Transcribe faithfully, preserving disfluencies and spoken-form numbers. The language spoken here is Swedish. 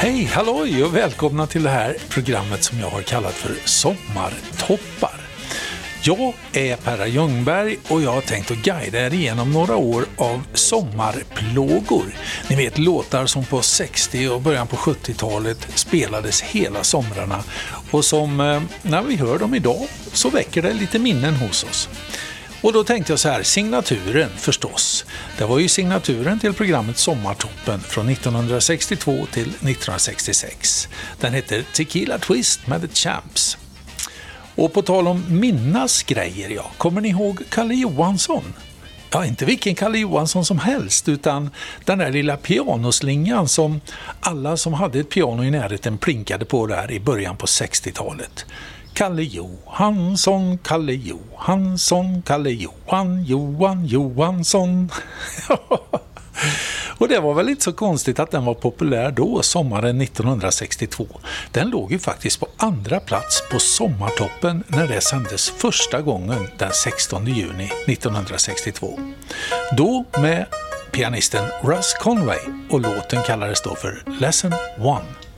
Hej, halloj och välkomna till det här programmet som jag har kallat för Sommartoppar. Jag är Perra Ljungberg och jag har tänkt att guida er igenom några år av sommarplågor. Ni vet låtar som på sextio- och början på sjuttiotalet spelades hela somrarna och som när vi hör dem idag så väcker det lite minnen hos oss. Och då tänkte jag så här, signaturen förstås. Det var ju signaturen till programmet Sommartoppen från nittonhundrasextiotvå till nittonhundrasextiosex. Den heter Tequila Twist med The Champs. Och på tal om minnas grejer, ja, kommer ni ihåg Kalle Johansson? Ja, inte vilken Kalle Johansson som helst, utan den där lilla pianoslingan som alla som hade ett piano i närheten plinkade på där i början på sextiotalet. Kalle Johansson, Kalle Johansson, Kalle Johan, Johan Johansson. Och det var väl inte så konstigt att den var populär då, sommaren nittonhundrasextiotvå. Den låg ju faktiskt på andra plats på Sommartoppen när det sändes första gången den sextonde juni nittonhundrasextiotvå. Då med pianisten Russ Conway och låten kallades då för Lesson One.